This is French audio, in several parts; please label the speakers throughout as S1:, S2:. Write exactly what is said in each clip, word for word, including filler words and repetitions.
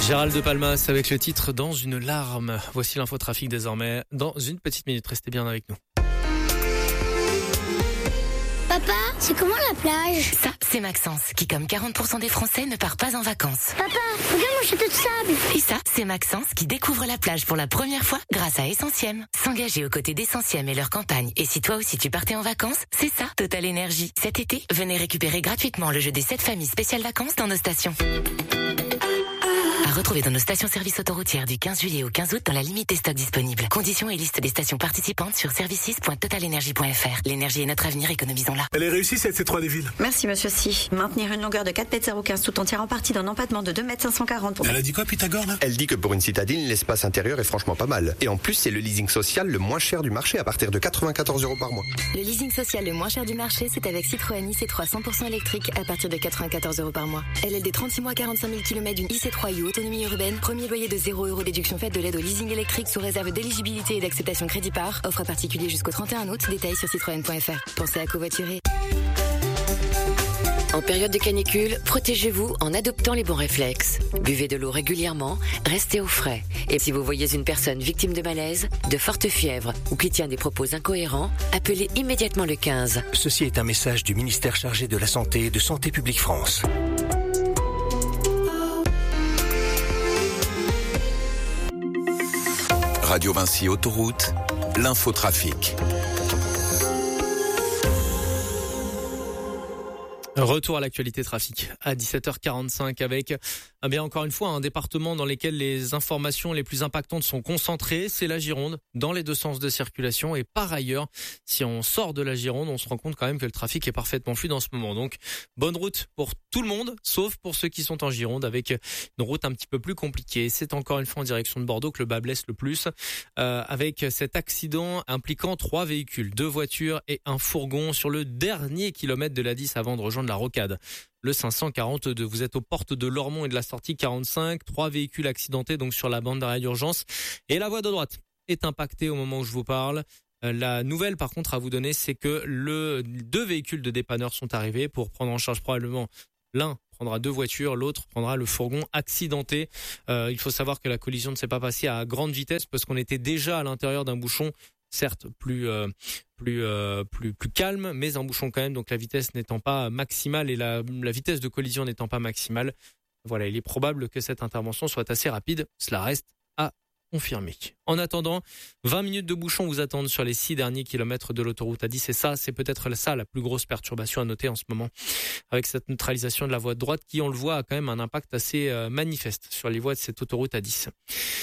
S1: Gérald de Palmas avec le titre Dans une larme. Voici l'infotrafic désormais. Dans une petite minute, restez bien avec nous.
S2: Papa, c'est comment la plage?
S3: Ça, c'est Maxence, qui comme quarante pour cent des Français ne part pas en vacances.
S2: Papa, regarde mon château de sable.
S3: Et ça, c'est Maxence, qui découvre la plage pour la première fois grâce à Essentiem. S'engager aux côtés d'Essentiem et leur campagne. Et si toi aussi tu partais en vacances, c'est ça, Total Énergie. Cet été, venez récupérer gratuitement le jeu des sept familles spéciales vacances dans nos stations. À retrouver dans nos stations-service autoroutières du quinze juillet au quinze août dans la limite des stocks disponibles. Conditions et liste des stations participantes sur services point total énergie point f r. L'énergie est notre avenir, économisons-la.
S4: Elle est réussie cette C trois des villes.
S5: Merci monsieur Si. Maintenir une longueur de quatre mètres zéro quinze tout entière en partie d'un empattement de deux mètres cinq cent quarante. Pour...
S4: Elle a dit quoi Pythagore là?
S6: Elle dit que pour une citadine, l'espace intérieur est franchement pas mal. Et en plus, c'est le leasing social le moins cher du marché à partir de quatre-vingt-quatorze euros par mois.
S3: Le leasing social le moins cher du marché, c'est avec Citroën I C trois cent pour cent électrique à partir de quatre-vingt-quatorze euros par mois. L L D trente-six mois, quarante-cinq mille kilomètres d'une I C trois U autonomie urbaine. Premier loyer de zéro euros, déduction faite de l'aide au leasing électrique sous réserve d'éligibilité et d'acceptation crédit par. Offre à particulier jusqu'au trente et un août. Détails sur citroën point f r. Pensez à covoiturer.
S7: En période de canicule, protégez-vous en adoptant les bons réflexes. Buvez de l'eau régulièrement, restez au frais. Et si vous voyez une personne victime de malaise, de forte fièvre ou qui tient des propos incohérents, appelez immédiatement le quinze.
S8: Ceci est un message du ministère chargé de la Santé et de Santé publique France.
S9: Radio Vinci Autoroute, l'infotrafic.
S1: Retour à l'actualité trafic à dix-sept heures quarante-cinq avec, eh bien encore une fois, un département dans lequel les informations les plus impactantes sont concentrées, c'est la Gironde, dans les deux sens de circulation. Et par ailleurs, si on sort de la Gironde, on se rend compte quand même que le trafic est parfaitement fluide en ce moment. Donc, bonne route pour tout le monde, sauf pour ceux qui sont en Gironde, avec une route un petit peu plus compliquée. C'est encore une fois en direction de Bordeaux que le bas blesse le plus, euh, avec cet accident impliquant trois véhicules, deux voitures et un fourgon sur le dernier kilomètre de l'A dix avant de rejoindre la rocade. Le cinq cent quarante-deux, vous êtes aux portes de Lormont et de la sortie quarante-cinq, trois véhicules accidentés donc sur la bande d'arrêt d'urgence et la voie de droite est impactée au moment où je vous parle. La nouvelle par contre à vous donner, c'est que le deux véhicules de dépanneurs sont arrivés pour prendre en charge probablement l'un prendra deux voitures, l'autre prendra le fourgon accidenté. Euh, il faut savoir que la collision ne s'est pas passée à grande vitesse parce qu'on était déjà à l'intérieur d'un bouchon, certes plus euh, plus euh, plus plus calme, mais un bouchon quand même, donc la vitesse n'étant pas maximale et la la vitesse de collision n'étant pas maximale. Voilà, il est probable que cette intervention soit assez rapide. Cela reste à confirmer. En attendant, vingt minutes de bouchon vous attendent sur les six derniers kilomètres de l'autoroute A dix. Et ça, c'est peut-être ça la plus grosse perturbation à noter en ce moment, avec cette neutralisation de la voie de droite qui, on le voit, a quand même un impact assez euh, manifeste sur les voies de cette autoroute A dix.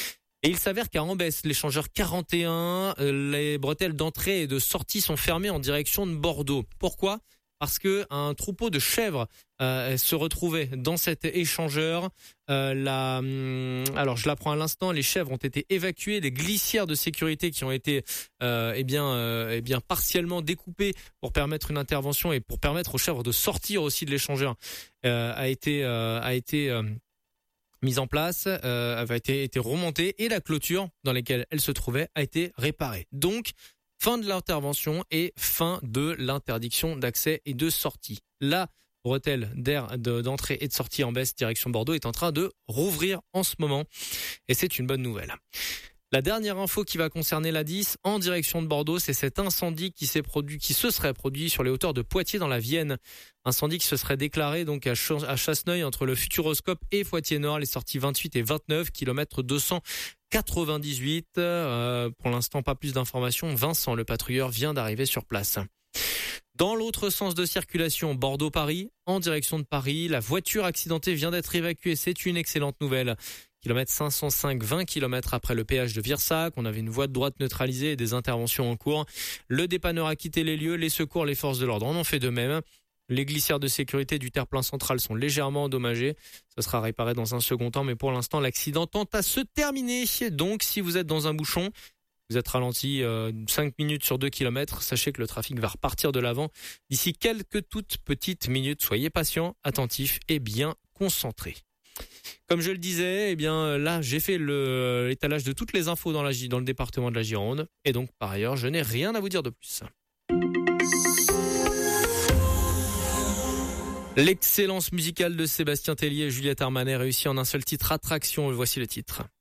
S1: Et il s'avère qu'à Ambès, l'échangeur quarante et un, euh, les bretelles d'entrée et de sortie sont fermées en direction de Bordeaux. Pourquoi ? Parce que un troupeau de chèvres euh, se retrouvait dans cet échangeur. Euh, la, hum, alors je l'apprends à l'instant, les chèvres ont été évacuées, les glissières de sécurité qui ont été euh, eh bien, euh, eh bien partiellement découpées pour permettre une intervention et pour permettre aux chèvres de sortir aussi de l'échangeur euh, a été euh, a été euh, mise en place, euh, avait été, été remontée et la clôture dans laquelle elle se trouvait a été réparée. Donc fin de l'intervention et fin de l'interdiction d'accès et de sortie. La bretelle d'air de, d'entrée et de sortie en baisse direction Bordeaux est en train de rouvrir en ce moment et c'est une bonne nouvelle. La dernière info qui va concerner l'A dix en direction de Bordeaux, c'est cet incendie qui s'est produit, qui se serait produit sur les hauteurs de Poitiers dans la Vienne. Incendie qui se serait déclaré donc à, Ch- à Chasseneuil entre le Futuroscope et Poitiers Nord, les sorties vingt-huit et vingt-neuf, kilomètre deux cent quatre-vingt-dix-huit. Euh, pour l'instant, pas plus d'informations. Vincent, le patrouilleur, vient d'arriver sur place. Dans l'autre sens de circulation, Bordeaux-Paris, en direction de Paris, la voiture accidentée vient d'être évacuée. C'est une excellente nouvelle. Kilomètre cinq cent cinq, vingt kilomètres après le péage de Virsac. On avait une voie de droite neutralisée et des interventions en cours. Le dépanneur a quitté les lieux. Les secours, les forces de l'ordre en ont fait de même. Les glissières de sécurité du terre-plein central sont légèrement endommagées. Ça sera réparé dans un second temps, mais pour l'instant, l'accident tente à se terminer. Donc, si vous êtes dans un bouchon, vous êtes ralenti euh, cinq minutes sur deux kilomètres, sachez que le trafic va repartir de l'avant d'ici quelques toutes petites minutes. Soyez patients, attentifs et bien concentrés. Comme je le disais, eh bien là, j'ai fait le, l'étalage de toutes les infos dans, la, dans le département de la Gironde. Et donc, par ailleurs, je n'ai rien à vous dire de plus. L'excellence musicale de Sébastien Tellier et Juliette Armanet réussit en un seul titre, Attraction. Voici le titre.